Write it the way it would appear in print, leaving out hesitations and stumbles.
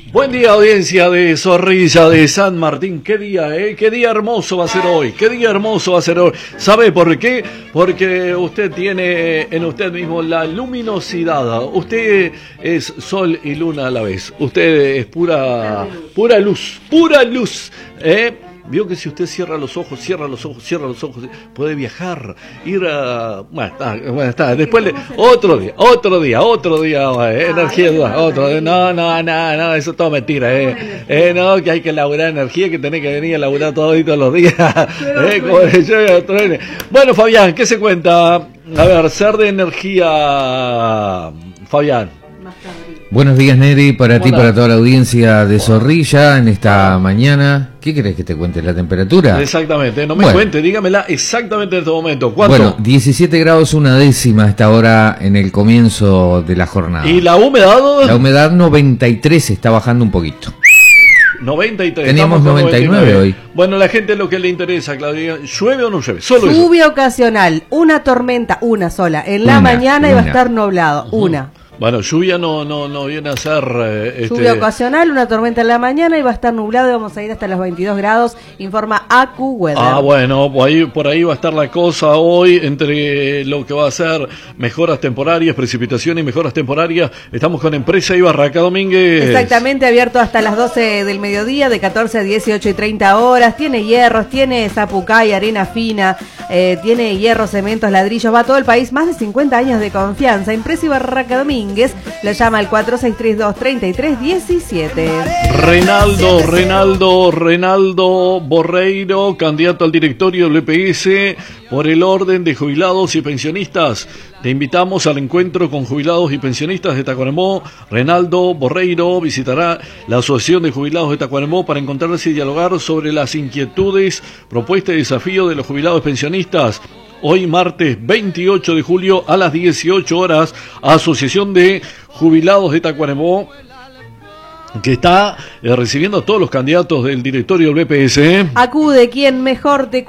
Buen día, audiencia de Zorrilla de San Martín. Qué día, qué día hermoso va a ser hoy. Qué día hermoso va a ser hoy. ¿Sabe por qué? Porque usted tiene en usted mismo la luminosidad. Usted es sol y luna a la vez. Usted es pura luz, pura luz. Vio que si usted cierra los ojos, puede viajar, ir a... Bueno, está. Después, otro día, energía, no, eso es todo mentira, no, que hay que laburar energía, que tenés que venir a laburar todos los días, Bueno, Fabián, ¿qué se cuenta? A ver, ser de energía, Fabián. Buenos días, Neri, para ti, para toda la audiencia de Zorrilla en esta mañana. ¿Qué querés que te cuente? ¿La temperatura? Exactamente, no me cuente, dígamela exactamente en este momento. ¿Cuánto? Bueno, 17 grados 1/10 a esta hora en el comienzo de la jornada. ¿Y la humedad? La humedad 93, está bajando un poquito. 93. Teníamos 99 hoy. Bueno, la gente lo que le interesa, Claudia, ¿llueve o no llueve? Solo lluvia ocasional, una tormenta, una sola. En la mañana iba a estar nublado, una. Bueno, lluvia no viene a ser... Lluvia ocasional, una tormenta en la mañana y va a estar nublado y vamos a ir hasta los 22 grados, informa AccuWeather. Bueno, por ahí va a estar la cosa hoy entre lo que va a ser mejoras temporarias, precipitación y mejoras temporarias. Estamos con Empresa y Barraca Domínguez. Exactamente, abierto hasta las 12 del mediodía, de 14 a 18 y 30 horas. Tiene hierros, tiene zapucay, arena fina, tiene hierro, cementos, ladrillos, va a todo el país, más de 50 años de confianza. Empresa y Barraca Domínguez. Lo llama al 4632-3317. Reinaldo Borreiro, candidato al directorio del EPS por el orden de jubilados y pensionistas. Te invitamos al encuentro con jubilados y pensionistas de Tacuarembó. Reinaldo Borreiro visitará la Asociación de Jubilados de Tacuarembó para encontrarse y dialogar sobre las inquietudes, propuestas y desafíos de los jubilados y pensionistas. Hoy martes 28 de julio a las 18 horas, Asociación de Jubilados de Tacuarembó, que está recibiendo a todos los candidatos del directorio del BPS. Acude quien mejor te